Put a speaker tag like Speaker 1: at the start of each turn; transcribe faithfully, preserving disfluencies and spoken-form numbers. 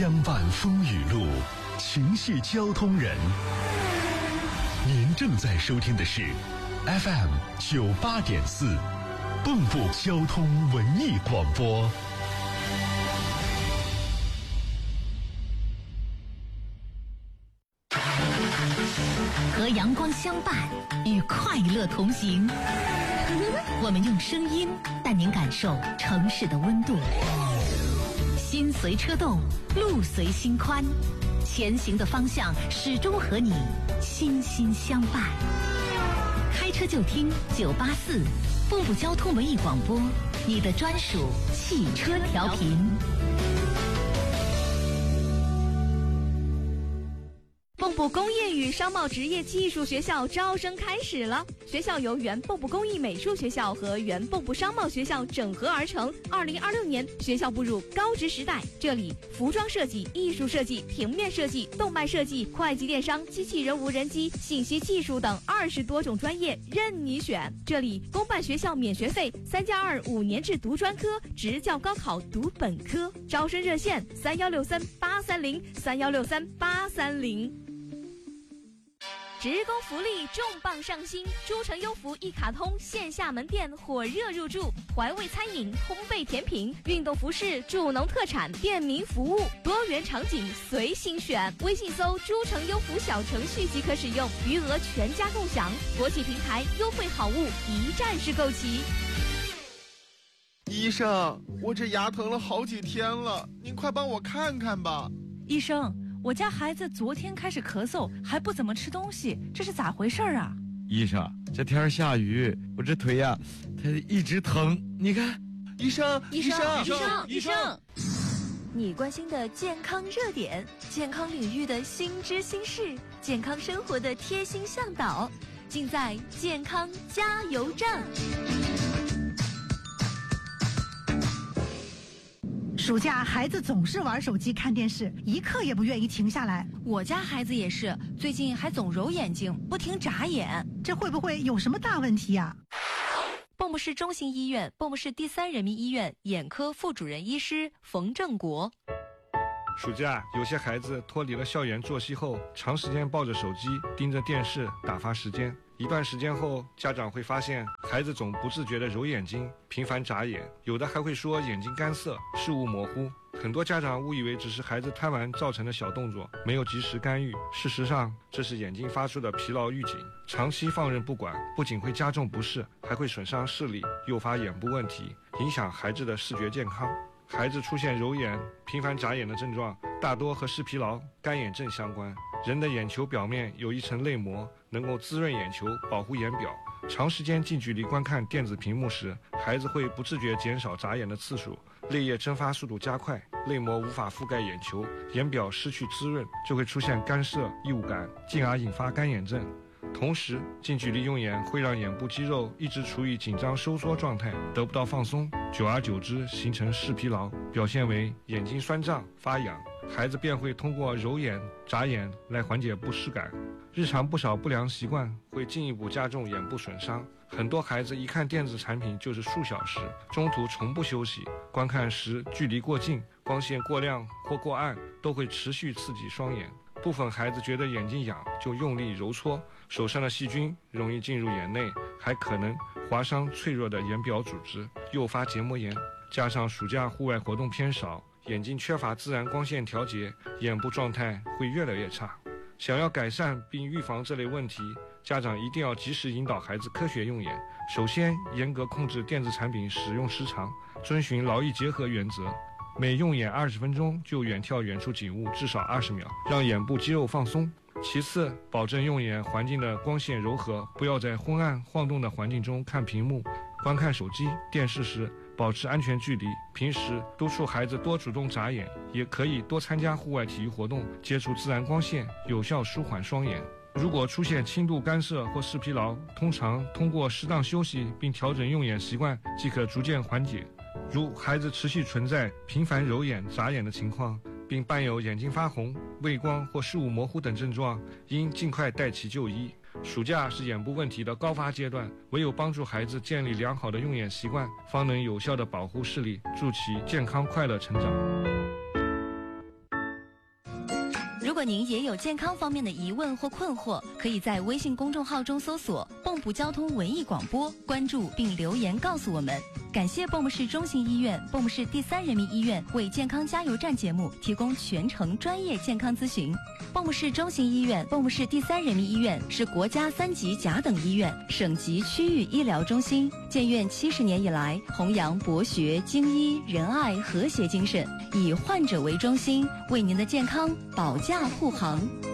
Speaker 1: 相伴风雨路，情系交通人。您正在收听的是 F M 九八点四，蚌埠交通文艺广播。
Speaker 2: 和阳光相伴，与快乐同行。我们用声音带您感受城市的温度。心随车动，路随心宽，前行的方向始终和你心心相伴。开车就听九八四，蚌埠交通文艺广播，你的专属汽车调频。
Speaker 3: 蚌埠工业与商贸职业技术学校招生开始了，学校由原蚌埠工艺美术学校和原蚌埠商贸学校整合而成。二零二六年，学校步入高职时代，这里服装设计、艺术设计、平面设计、动漫设计、会计电商、机器人无人机、信息技术等二十多种专业任你选。这里公办学校免学费，三加二五年制读专科，职教高考读本科。招生热线：三幺六三八三零三幺六三八三零。职工福利重磅上新，诸城优福一卡通线下门店火热入驻，怀味餐饮、烘焙甜品、运动服饰、助农特产、便民服务，多元场景随心选。微信搜诸城优福小程序即可使用，余额全家共享。国际平台优惠好物一站式购齐。
Speaker 4: 医生，我这牙疼了好几天了，您快帮我看看吧。
Speaker 5: 医生，我家孩子昨天开始咳嗽，还不怎么吃东西，这是咋回事啊？
Speaker 6: 医生，这天下雨，我这腿呀，它一直疼。你看，
Speaker 4: 医生，
Speaker 3: 医生，
Speaker 4: 医生，
Speaker 3: 医生，你关心的健康热点，健康领域的新知新事，健康生活的贴心向导，尽在健康加油站。
Speaker 7: 暑假孩子总是玩手机看电视，一刻也不愿意停下来。
Speaker 5: 我家孩子也是，最近还总揉眼睛，不停眨眼，
Speaker 7: 这会不会有什么大问题呀？
Speaker 3: 蚌埠市中心医院蚌埠市第三人民医院眼科副主任医师冯正国。
Speaker 8: 暑假有些孩子脱离了校园作息后，长时间抱着手机盯着电视打发时间，一段时间后，家长会发现孩子总不自觉地揉眼睛，频繁眨眼，有的还会说眼睛干涩、视物模糊。很多家长误以为只是孩子贪玩造成的小动作，没有及时干预。事实上，这是眼睛发出的疲劳预警，长期放任不管，不仅会加重不适，还会损伤视力，诱发眼部问题，影响孩子的视觉健康。孩子出现揉眼、频繁眨眼的症状，大多和视疲劳、干眼症相关。人的眼球表面有一层泪膜，能够滋润眼球，保护眼表。长时间近距离观看电子屏幕时，孩子会不自觉减少眨眼的次数，泪液蒸发速度加快，泪膜无法覆盖眼球，眼表失去滋润，就会出现干涩、异物感，进而引发干眼症。同时，近距离用眼会让眼部肌肉一直处于紧张收缩状态，得不到放松，久而久之形成视疲劳，表现为眼睛酸胀、发痒，孩子便会通过揉眼、眨眼来缓解不适感。日常不少不良习惯会进一步加重眼部损伤，很多孩子一看电子产品就是数小时，中途从不休息，观看时距离过近、光线过亮或过暗，都会持续刺激双眼。部分孩子觉得眼睛痒就用力揉搓，手上的细菌容易进入眼内，还可能划伤脆弱的眼表组织，诱发结膜炎。加上暑假户外活动偏少，眼睛缺乏自然光线调节，眼部状态会越来越差。想要改善并预防这类问题，家长一定要及时引导孩子科学用眼。首先，严格控制电子产品使用时长，遵循劳逸结合原则，每用眼二十分钟就远眺远处景物至少二十秒，让眼部肌肉放松。其次，保证用眼环境的光线柔和，不要在昏暗晃动的环境中看屏幕、观看手机、电视时保持安全距离。平时督促孩子多主动眨眼，也可以多参加户外体育活动，接触自然光线，有效舒缓双眼。如果出现轻度干涉或视疲劳，通常通过适当休息并调整用眼习惯即可逐渐缓解。如孩子持续存在频繁揉眼、眨眼的情况，并伴有眼睛发红、畏光或视物模糊等症状，应尽快带其就医。暑假是眼部问题的高发阶段，唯有帮助孩子建立良好的用眼习惯，方能有效地保护视力，助其健康快乐成长。
Speaker 9: 如果您也有健康方面的疑问或困惑，可以在微信公众号中搜索蚌埠交通文艺广播，关注并留言告诉我们。感谢蚌埠市中心医院、蚌埠市第三人民医院为健康加油站节目提供全程专业健康咨询。蚌埠市中心医院、蚌埠市第三人民医院是国家三级甲等医院、省级区域医疗中心，建院七十年以来，弘扬博学、精医、仁爱、和谐精神，以患者为中心，为您的健康保驾护航。